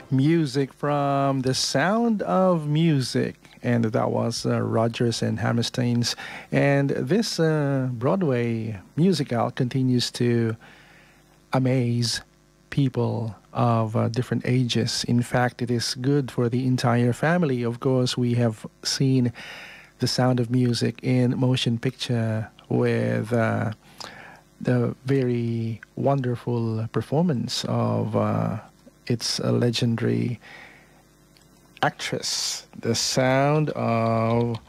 music from The Sound of Music, and that was Rodgers and Hammerstein's. And this Broadway musical continues to amaze people of different ages. In fact, it is good for the entire family. Of course, we have seen The Sound of Music in motion picture with the very wonderful performance of its legendary actress. The Sound of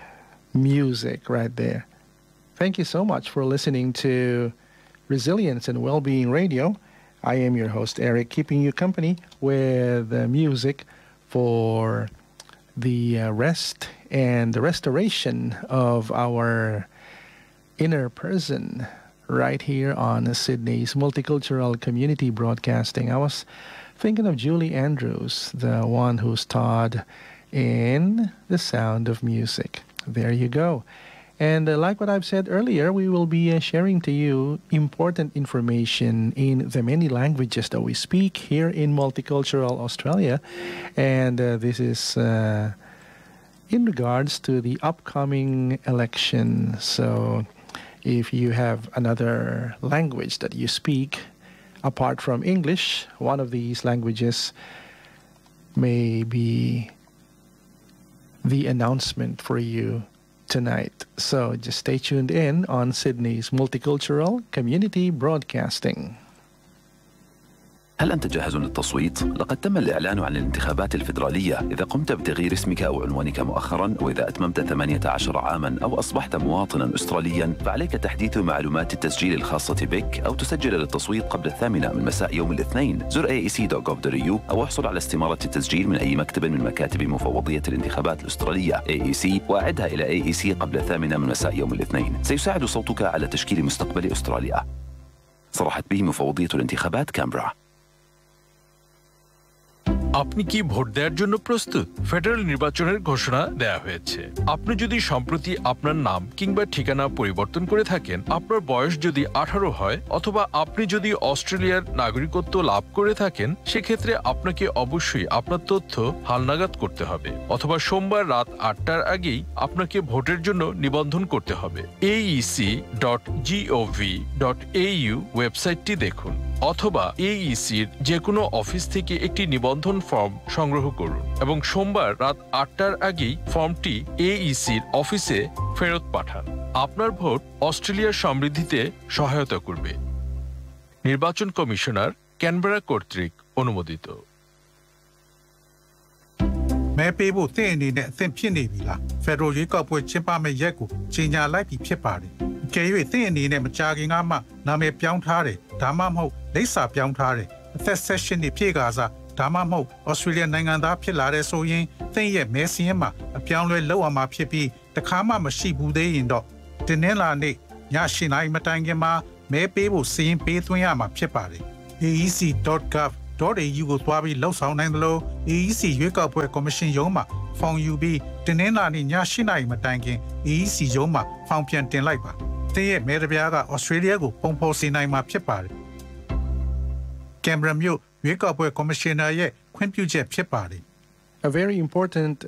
Music right there. Thank you so much for listening to Resilience and Wellbeing Radio. I am your host, Eric, keeping you company with music for the rest and the restoration of our inner person right here on Sydney's Multicultural Community Broadcasting. I was thinking of Julie Andrews, the one who starred in The Sound of Music. There you go. And like what I've said earlier, we will be sharing to you important information in the many languages that we speak here in Multicultural Australia. And this is in regards to the upcoming election. So if you have another language that you speak apart from English, one of these languages may be the announcement for you tonight. So just stay tuned in on Sydney's Multicultural Community Broadcasting. هل أنت جاهز للتصويت؟ لقد تم الإعلان عن الانتخابات الفيدرالية. إذا قمت بتغيير اسمك أو عنوانك مؤخراً، أو إذا أتممت 18 عاماً أو أصبحت مواطناً أسترالياً، فعليك تحديث معلومات التسجيل الخاصة بك أو تسجل للتصويت قبل 8 من مساء يوم الاثنين. زر aec.gov.au أو احصل على استمارة التسجيل من أي مكتب من مكاتب مفوضية الانتخابات الأسترالية AEC، وأعدها إلى AEC قبل 8 من مساء يوم الاثنين. سيساعد صوتك على تشكيل مستقبل أستراليا. صرحت به مفوضية الانتخابات كامبرا. আপনি কি vote দেওয়ার জন্য প্রস্তুত? Federal নির্বাচনের ঘোষণা দেয়া হয়েছে। আপনি যদি সম্প্রতি আপনার নাম কিংবা ঠিকানা পরিবর্তন করে থাকেন, আপনার বয়স যদি 18 হয়, অথবা আপনি যদি অস্ট্রেলিয়ার নাগরিকত্ব লাভ করে থাকেন, সেক্ষেত্রে আপনাকে অবশ্যই আপনার তথ্য হালনাগাদ করতে হবে, অথবা সোমবার রাত 8টার আগেই আপনাকে ভোটের জন্য নিবন্ধন করতে হবে। aec.gov.au ওয়েবসাইটটি দেখুন, অথবা AECর যে কোনো অফিস থেকে একটি নিবন্ধন ফর্ম সংগ্রহ করুন এবং সোমবার রাত 8টার আগেই ফর্মটি AECর অফিসে ফেরত পাঠান। আপনার ভোট অস্ট্রেলিয়ার সমৃদ্ধিতে সহায়তা করবে। নির্বাচন কমিশনার, ক্যানবেরা কর্তৃক অনুমোদিত। မဲပေးဖို့တင့်အနေနဲ့အသင့်ဖြစ်နေပြီလား Federal ရွေးကောက်ပွဲကျင်းပမယ့်ရက်ကိုကြီးညာလိုက်ပြီဖြစ်ပါတယ်။ အကယ်၍တင့်အနေနဲ့မကြာခင်ကမှနာမည်ပြောင်းထားတယ်ဒါမှမဟုတ်လိပ်စာပြောင်းထားတယ်အသက်16နှစ်ပြည့်ကာစားဒါမှမဟုတ် Australia နိုင်ငံသားဖြစ်လာတဲ့ဆိုရင်တင့်ရဲ့မဲစင်းမှာအပြောင်းလဲလုပ်အောင်မှာဖြစ်ပြီးတခါမှမရှိဘူးသေးရင်တော့တင်းနှင်းလာနေ့ည8နာရီမတိုင်ခင်မှာမဲပေးဖို့စင်းပေးသွင်းရမှာဖြစ်ပါတယ် aec.gov.au ကိုသွားပြီးလှုပ်ဆောင်နိုင်တယ်လို့ AEC ရွေးကောက်ပွဲကော်မရှင်ရုံးမှာဖောင်ယူပြီးတင်းနှင်းလာနေ့ည8နာရီမတိုင်ခင် AEC ရုံးမှာဖောင်ပြန်တင်လိုက်ပါတဲ့ရဲ့မဲတပြားက Australia ကိုပုံဖော်စေနိုင်မှာဖြစ်ပါတယ်ကင်မရာမြို့ရွေးကောက်ပွဲကော်မရှင်နာရဲ့ခွင့်ပြုချက်ဖြစ်ပါတယ် A very important